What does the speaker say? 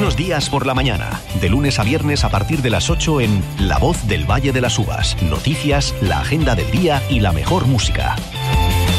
Buenos días por la mañana. De lunes a viernes a partir de las 8 en La Voz del Valle de las Uvas. Noticias, la agenda del día y la mejor música.